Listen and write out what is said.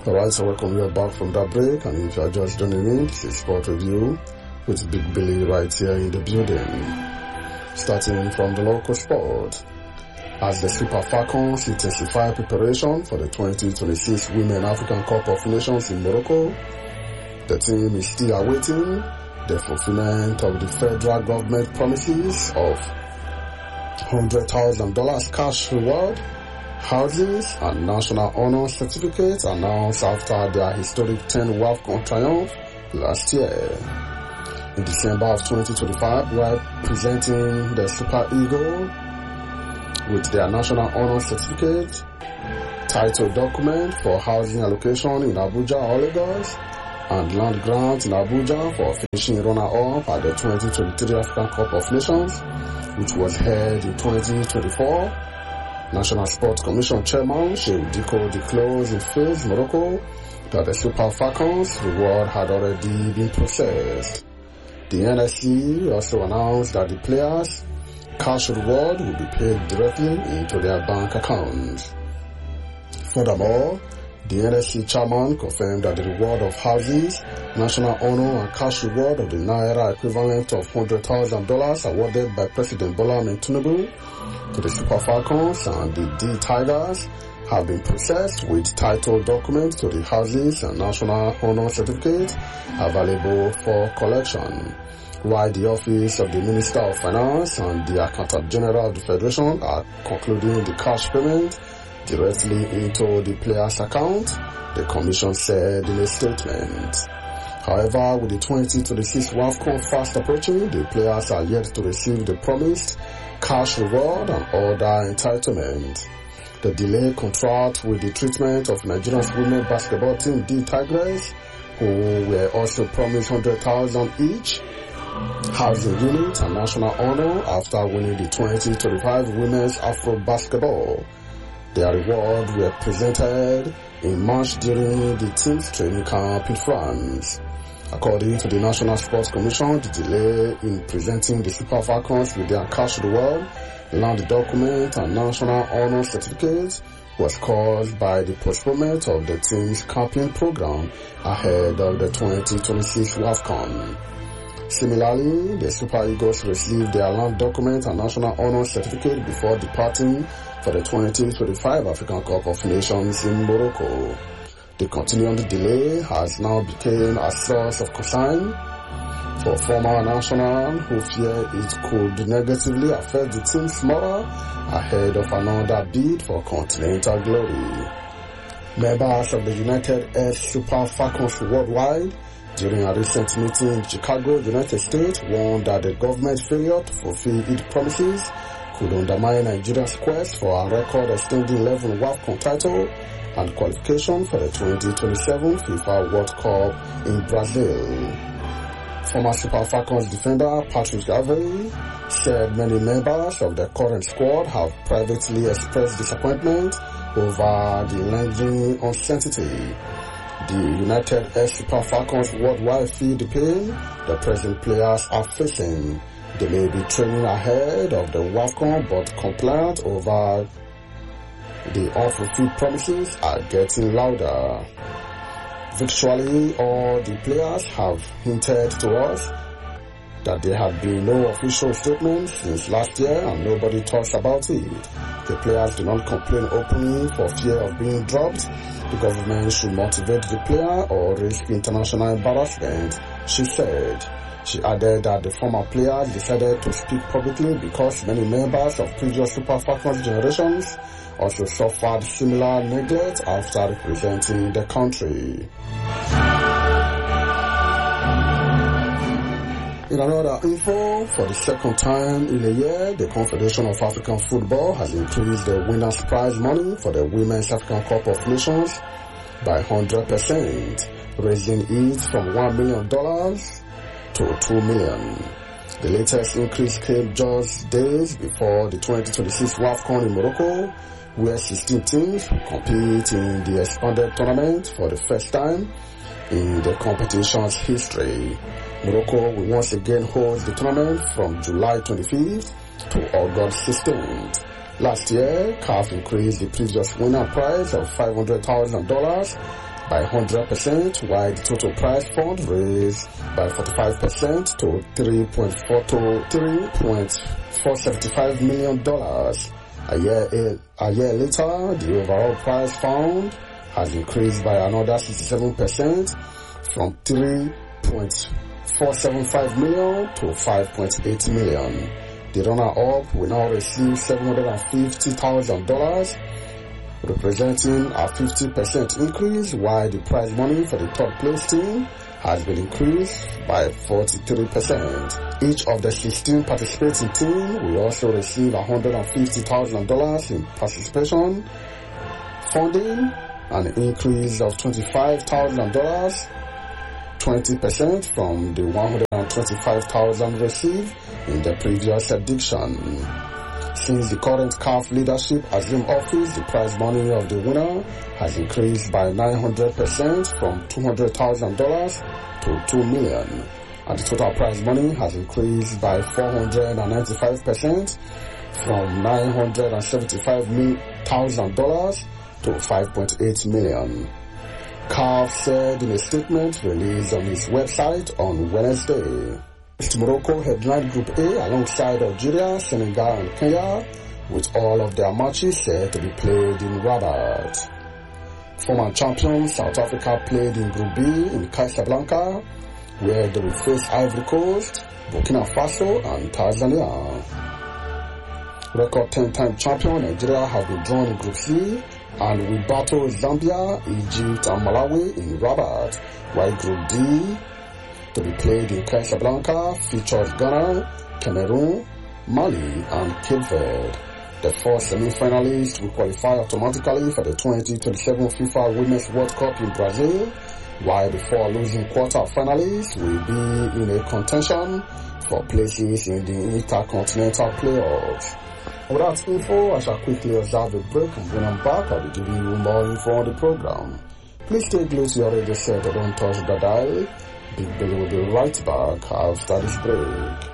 Alright, so welcome you back from that break, and if you are just joining in, this is Sport Review with Big Billy right here in the building. Starting from the local sport, as the Super Falcons intensify preparation for the 2026 Women African Cup of Nations in Morocco, the team is still awaiting the fulfillment of the federal government promises of $100,000 cash reward, houses and national honor certificates announced after their historic 10 WAFCON triumph last year. In December of 2025, while presenting the Super Eagle with their national honor certificate, title document for housing allocation in Abuja or Lagos, and land grant in Abuja for finishing runner-up at the 2023 African Cup of Nations, which was held in 2024. National Sports Commission Chairman Sheikh Diko disclosed in Fez, Morocco, that the Super Falcons reward had already been processed. The NSC also announced that the players' cash reward will be paid directly into their bank accounts. Furthermore, the NSC chairman confirmed that the reward of houses, national honor and cash reward of the Naira equivalent of $100,000 awarded by President Bola Ahmed Tinubu to the Super Falcons and the D Tigers have been processed with title documents to the houses and national honor certificates available for collection, while the Office of the Minister of Finance and the Accountant General of the Federation are concluding the cash payment directly into the players' account, the Commission said in a statement. However, with the 2026 WAFCON fast approaching, the players are yet to receive the promised cash reward and other entitlement. The delay contrasts with the treatment of Nigeria's women basketball team D Tigers, who were also promised $100,000 each, housing unit and national honor after winning the 2025 Women's Afro Basketball. Their rewards were presented in March during the team's training camp in France. According to the National Sports Commission, the delay in presenting the Super Falcons with their cash reward, land document and national honor certificates was caused by the postponement of the team's camping program ahead of the 2026 WAFCON. Similarly, the Super Eagles received their land document and national honor certificate before departing for the 2025 African Cup of Nations in Morocco. The continued delay has now become a source of concern for former national who fear it could negatively affect the team's morale ahead of another bid for continental glory. Members of the United Earth Super Falcons worldwide during a recent meeting in Chicago, United States, warned that the government's failure to fulfill its promises could undermine Nigeria's quest for a record-extending 11 WAFCON title and qualification for the 2027 FIFA World Cup in Brazil. Former Super Falcons defender Patrick Avery said many members of the current squad have privately expressed disappointment over the lingering uncertainty the United Earth Super Falcons worldwide feel the pain the present players are facing. They may be training ahead of the WAFCON, but complaints over the unfulfilled promises are getting louder. Virtually all the players have hinted to us that there have been no official statements since last year and nobody talks about it. The players do not complain openly for fear of being dropped. The government should motivate the player or risk international embarrassment, she said. She added that the former players decided to speak publicly because many members of previous Super Falcons generations also suffered similar neglect after representing the country. In another info, for the second time in a year, the Confederation of African Football has increased the winner's prize money for the Women's African Cup of Nations by 100%, raising it from $1 million to $2 million. The latest increase came just days before the 2026 WAFCON in Morocco, where 16 teams will compete in the expanded tournament for the first time in the competition's history. Morocco will once again host the tournament from July 25th to August 16th. Last year, CAF increased the previous winner prize of $500,000 by 100%, while the total prize fund raised by 45% to $3.475 million. A year later, the overall prize fund has increased by another 67% from $3.475 million to $5.8 million. The runner-up will now receive $750,000, representing a 50% increase, while the prize money for the third place team has been increased by 43%. Each of the 16 participating teams will also receive $150,000 in participation funding, an increase of $25,000, 20% from the $125,000 received in the previous edition. Since the current CAF leadership assumed office, the prize money of the winner has increased by 900% from $200,000 to $2 million, and the total prize money has increased by 495% from $975,000 to $5.8 million. CAF said in a statement released on its website on Wednesday. Morocco headlined Group A alongside Algeria, Senegal and Kenya, with all of their matches set to be played in Rabat. Former champions South Africa played in Group B in Casablanca, where they will face Ivory Coast, Burkina Faso and Tanzania. Record 10-time champion Nigeria have been drawn in Group C and will battle Zambia, Egypt and Malawi in Rabat, while Group D, to be played in Casablanca, features Ghana, Cameroon, Mali and Cape Verde. The four semi-finalists will qualify automatically for the 2027 FIFA Women's World Cup in Brazil, while the four losing quarter-finalists will be in a contention for places in the Intercontinental Playoffs. With that info, I shall quickly observe a break, and when I'm back, I'll be giving you more info on the program. Please stay glued to your radio set and don't touch the dial. Big Billy will be right back after this break.